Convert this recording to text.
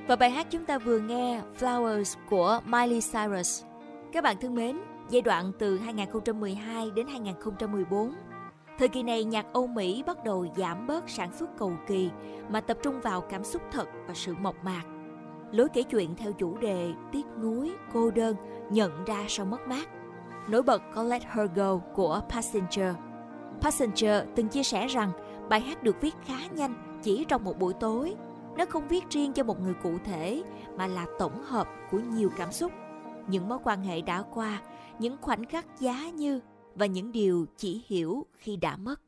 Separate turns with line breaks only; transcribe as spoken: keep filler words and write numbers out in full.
Và bài hát chúng ta vừa nghe Flowers của Miley Cyrus. Các bạn thân mến, giai đoạn từ hai không một hai đến hai không một bốn, thời kỳ này nhạc Âu Mỹ bắt đầu giảm bớt sản xuất cầu kỳ mà tập trung vào cảm xúc thật và sự mộc mạc. Lối kể chuyện theo chủ đề tiếc nuối, cô đơn, nhận ra sau mất mát. Nổi bật có Let Her Go của Passenger. Passenger từng chia sẻ rằng bài hát được viết khá nhanh chỉ trong một buổi tối. Nó không viết riêng cho một người cụ thể mà là tổng hợp của nhiều cảm xúc, những mối quan hệ đã qua, những khoảnh khắc giá như và những điều chỉ hiểu khi đã mất.